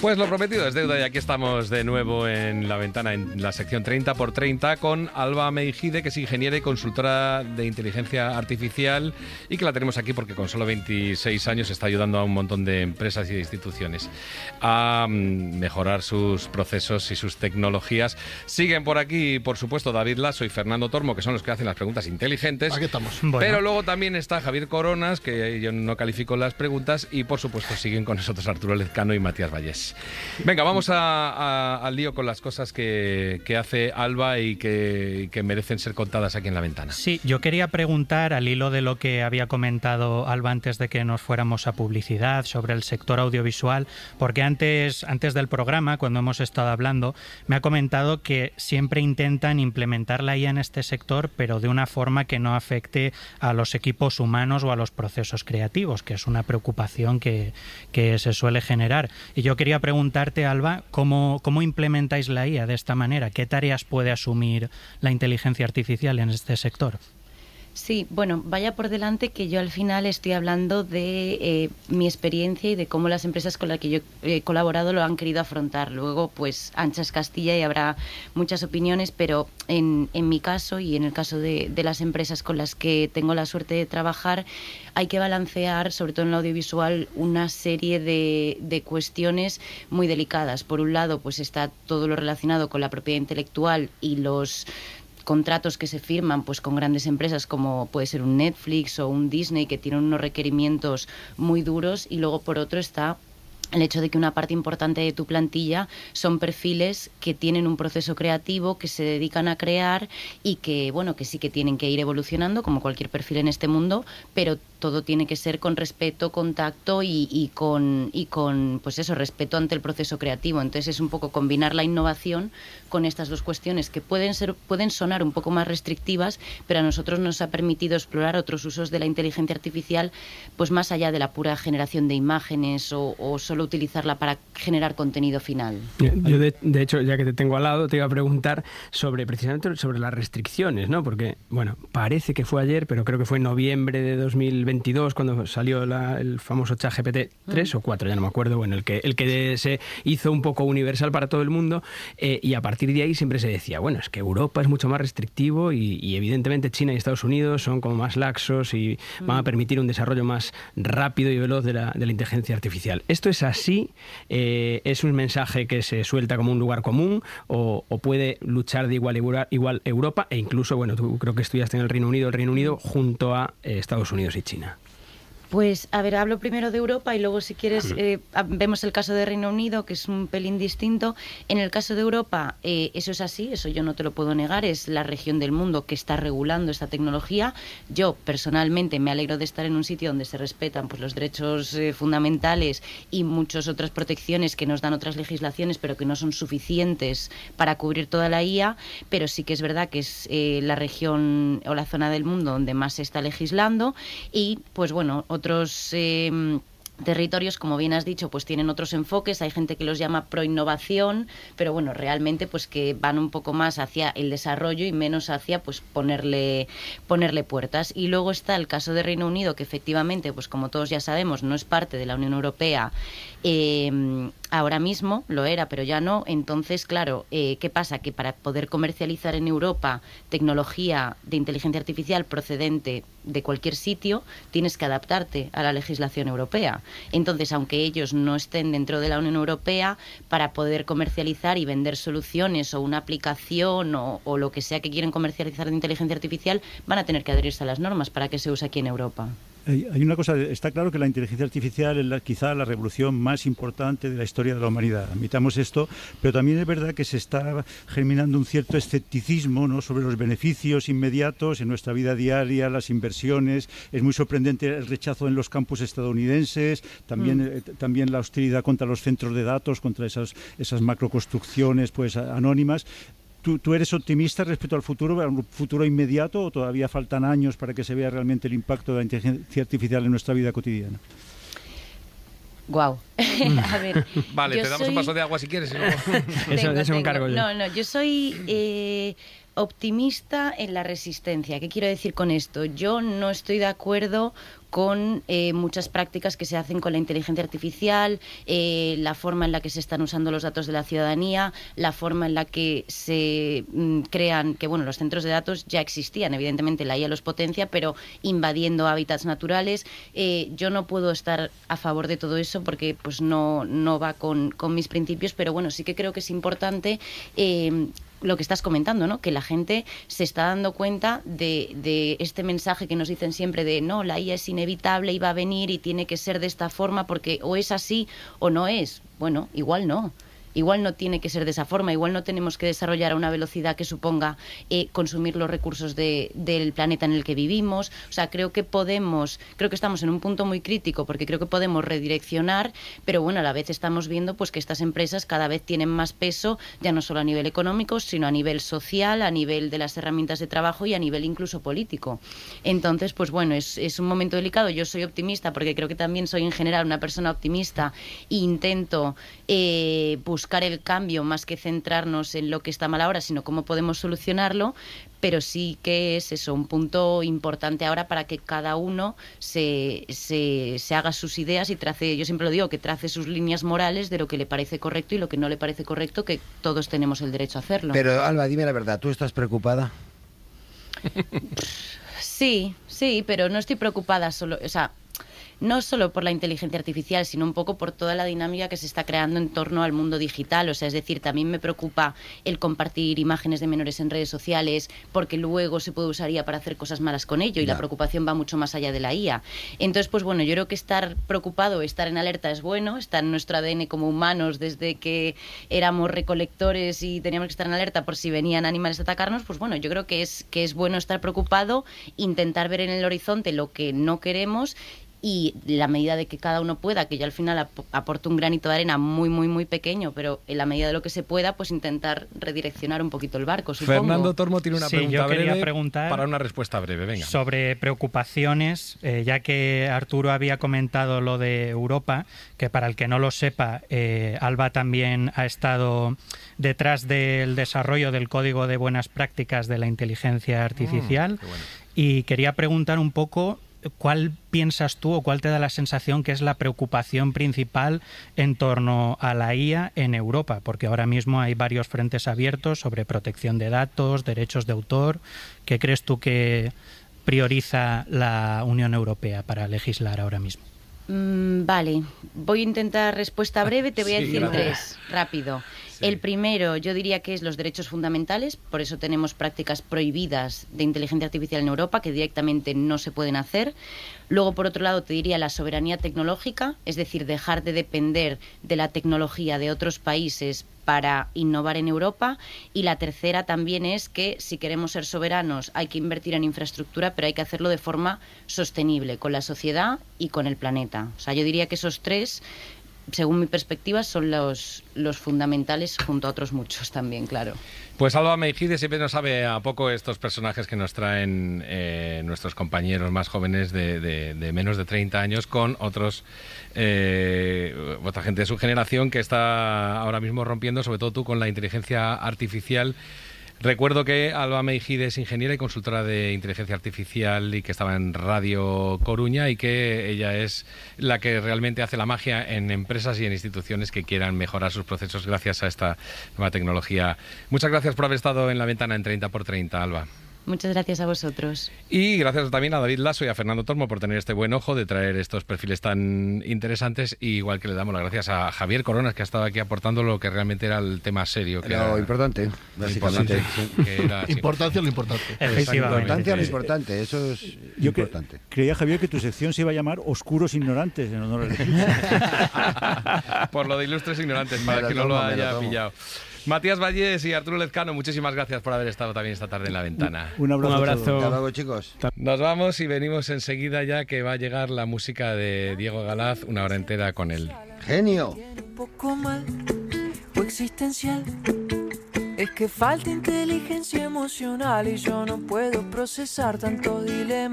Pues lo prometido es deuda y aquí estamos de nuevo en la ventana, en la sección 30x30 con Alba Meijide, que es ingeniera y consultora de inteligencia artificial y que la tenemos aquí porque con solo 26 años está ayudando a un montón de empresas y de instituciones a mejorar sus procesos y sus tecnologías. Siguen por aquí, por supuesto, David Lasso y Fernando Tormo, que son los que hacen las preguntas inteligentes. Aquí estamos. Bueno. Pero luego también está Javier Coronas, que yo no califico las preguntas, y por supuesto siguen con nosotros Arturo Lezcano y Matías Vallés. Venga, vamos al lío con las cosas que hace Alba y que merecen ser contadas aquí en la ventana. Sí, yo quería preguntar, al hilo de lo que había comentado Alba antes de que nos fuéramos a publicidad, sobre el sector audiovisual, porque antes del programa, cuando hemos estado hablando, me ha comentado que siempre intentan implementar la IA en este sector, pero de una forma que no afecte a los equipos humanos o a los procesos creativos, que es una preocupación que se suele generar. Y yo quería preguntarte, Alba, ¿cómo implementáis la IA de esta manera? ¿Qué tareas puede asumir la inteligencia artificial en este sector? Sí, bueno, vaya por delante que yo al final estoy hablando de mi experiencia y de cómo las empresas con las que yo he colaborado lo han querido afrontar. Luego, pues, ancha es Castilla y habrá muchas opiniones, pero en mi caso y en el caso de las empresas con las que tengo la suerte de trabajar, hay que balancear, sobre todo en el audiovisual, una serie de cuestiones muy delicadas. Por un lado, pues está todo lo relacionado con la propiedad intelectual y los contratos que se firman pues con grandes empresas como puede ser un Netflix o un Disney, que tienen unos requerimientos muy duros, y luego por otro está el hecho de que una parte importante de tu plantilla son perfiles que tienen un proceso creativo, que se dedican a crear y que, bueno, que sí que tienen que ir evolucionando como cualquier perfil en este mundo, pero todo tiene que ser con respeto, contacto y con pues eso, respeto ante el proceso creativo. Entonces es un poco combinar la innovación con estas dos cuestiones que pueden sonar un poco más restrictivas, pero a nosotros nos ha permitido explorar otros usos de la inteligencia artificial, pues más allá de la pura generación de imágenes o solo utilizarla para generar contenido final. Yo de hecho, ya que te tengo al lado, te iba a preguntar precisamente sobre las restricciones, ¿no? Porque, bueno, parece que fue ayer, pero creo que fue en noviembre de 2022 cuando salió el famoso ChatGPT 3 o 4, ya no me acuerdo, bueno, el que se hizo un poco universal para todo el mundo, y a partir de ahí siempre se decía, bueno, es que Europa es mucho más restrictivo y evidentemente China y Estados Unidos son como más laxos y van a permitir un desarrollo más rápido y veloz de la inteligencia artificial. ¿Esto es así? ¿Es un mensaje que se suelta como un lugar común o puede luchar de igual Europa e incluso, bueno, tú creo que estudiaste en el Reino Unido junto a Estados Unidos y China? Pues, a ver, hablo primero de Europa y luego, si quieres, vemos el caso de Reino Unido, que es un pelín distinto. En el caso de Europa, eso es así, eso yo no te lo puedo negar, es la región del mundo que está regulando esta tecnología. Yo, personalmente, me alegro de estar en un sitio donde se respetan pues los derechos fundamentales y muchas otras protecciones que nos dan otras legislaciones, pero que no son suficientes para cubrir toda la IA, pero sí que es verdad que es la región o la zona del mundo donde más se está legislando y, pues bueno, otros territorios, como bien has dicho, pues tienen otros enfoques. Hay gente que los llama pro-innovación, pero bueno, realmente pues que van un poco más hacia el desarrollo y menos hacia pues ponerle puertas. Y luego está el caso de Reino Unido, que efectivamente, pues como todos ya sabemos, no es parte de la Unión Europea. Ahora mismo lo era, pero ya no. Entonces, claro, ¿qué pasa? Que para poder comercializar en Europa tecnología de inteligencia artificial procedente de cualquier sitio, tienes que adaptarte a la legislación europea. Entonces, aunque ellos no estén dentro de la Unión Europea, para poder comercializar y vender soluciones o una aplicación o lo que sea que quieren comercializar de inteligencia artificial, van a tener que adherirse a las normas para que se use aquí en Europa. Hay una cosa, está claro que la inteligencia artificial es quizá la revolución más importante de la historia de la humanidad. Admitamos esto, pero también es verdad que se está germinando un cierto escepticismo, ¿no?, sobre los beneficios inmediatos en nuestra vida diaria, las inversiones. Es muy sorprendente el rechazo en los campus estadounidenses, también la hostilidad contra los centros de datos, contra esas macroconstrucciones pues anónimas. ¿Tú eres optimista respecto al futuro inmediato, o todavía faltan años para que se vea realmente el impacto de la inteligencia artificial en nuestra vida cotidiana? Guau. A ver, vale, te damos un vaso de agua si quieres. Eso me encargo yo. No, yo soy optimista en la resistencia. ¿Qué quiero decir con esto? Yo no estoy de acuerdo con muchas prácticas que se hacen con la inteligencia artificial, la forma en la que se están usando los datos de la ciudadanía, la forma en la que se crean, que bueno, los centros de datos ya existían, evidentemente la IA los potencia, pero invadiendo hábitats naturales. Yo no puedo estar a favor de todo eso porque pues no va con mis principios, pero bueno, sí que creo que es importante lo que estás comentando, ¿no? Que la gente se está dando cuenta de este mensaje que nos dicen siempre de no, la IA es inevitable y va a venir y tiene que ser de esta forma porque o es así o no es. Bueno, igual no. Igual no tiene que ser de esa forma, igual no tenemos que desarrollar a una velocidad que suponga consumir los recursos del planeta en el que vivimos. O sea, creo que estamos en un punto muy crítico porque creo que podemos redireccionar, pero bueno, a la vez estamos viendo pues que estas empresas cada vez tienen más peso, ya no solo a nivel económico, sino a nivel social, a nivel de las herramientas de trabajo y a nivel incluso político. Entonces, pues bueno, es un momento delicado. Yo soy optimista porque creo que también soy en general una persona optimista e intento buscar el cambio más que centrarnos en lo que está mal ahora, sino cómo podemos solucionarlo, pero sí que es eso, un punto importante ahora para que cada uno se haga sus ideas y trace, yo siempre lo digo, que trace sus líneas morales de lo que le parece correcto y lo que no le parece correcto, que todos tenemos el derecho a hacerlo. Pero Alba, dime la verdad, ¿tú estás preocupada? Sí, pero no estoy preocupada solo, o sea, no solo por la inteligencia artificial, sino un poco por toda la dinámica que se está creando en torno al mundo digital. O sea, es decir, también me preocupa el compartir imágenes de menores en redes sociales, porque luego se puede usar IA para hacer cosas malas con ello, y la preocupación va mucho más allá de la IA. Entonces, pues bueno, yo creo que estar preocupado, estar en alerta es bueno, está en nuestro ADN como humanos desde que éramos recolectores y teníamos que estar en alerta por si venían animales a atacarnos. Pues bueno, yo creo que es bueno estar preocupado, intentar ver en el horizonte lo que no queremos, y la medida de que cada uno pueda, que yo al final aporto un granito de arena muy, muy, muy pequeño, pero en la medida de lo que se pueda, pues intentar redireccionar un poquito el barco, supongo. Fernando Tormo tiene una pregunta yo quería breve preguntar para una respuesta breve, venga. Sobre preocupaciones, ya que Arturo había comentado lo de Europa, que para el que no lo sepa, Alba también ha estado detrás del desarrollo del Código de Buenas Prácticas de la Inteligencia Artificial, qué bueno. Y quería preguntar un poco ¿cuál piensas tú o cuál te da la sensación que es la preocupación principal en torno a la IA en Europa? Porque ahora mismo hay varios frentes abiertos sobre protección de datos, derechos de autor. ¿Qué crees tú que prioriza la Unión Europea para legislar ahora mismo? Vale, voy a intentar respuesta breve, te voy a decir gracias. 3, rápido. Sí. El primero, yo diría que es los derechos fundamentales, por eso tenemos prácticas prohibidas de inteligencia artificial en Europa que directamente no se pueden hacer. Luego, por otro lado, te diría la soberanía tecnológica, es decir, dejar de depender de la tecnología de otros países para innovar en Europa. Y la tercera también es que si queremos ser soberanos hay que invertir en infraestructura, pero hay que hacerlo de forma sostenible, con la sociedad y con el planeta. O sea, yo diría que esos 3, según mi perspectiva, son los fundamentales, junto a otros muchos también, claro. Pues Alba Meijide siempre nos sabe a poco estos personajes que nos traen nuestros compañeros más jóvenes de menos de 30 años con otra gente de su generación que está ahora mismo rompiendo, sobre todo tú, con la inteligencia artificial. Recuerdo que Alba Meijide es ingeniera y consultora de inteligencia artificial y que estaba en Radio Coruña, y que ella es la que realmente hace la magia en empresas y en instituciones que quieran mejorar sus procesos gracias a esta nueva tecnología. Muchas gracias por haber estado en La Ventana en 30x30, Alba. Muchas gracias a vosotros. Y gracias también a David Lasso y a Fernando Tormo por tener este buen ojo de traer estos perfiles tan interesantes, y igual que le damos las gracias a Javier Coronas, que ha estado aquí aportando lo que realmente era el tema serio. Que lo importante, básicamente. Importancia lo importante. Importancia lo importante, eso es importante. Creía, Javier, que tu sección se iba a llamar Oscuros Ignorantes, en honor a por lo de ilustres ignorantes, para que no lo haya pillado. Matías Vallés y Arturo Lezcano, muchísimas gracias por haber estado también esta tarde en La Ventana. Un abrazo. Hasta luego, chicos. Nos vamos y venimos enseguida, ya que va a llegar la música de Diego Galaz, una hora entera con él. ¡Genio! Un poco mal o existencial. Es que falta inteligencia emocional y yo no puedo procesar tanto dilema.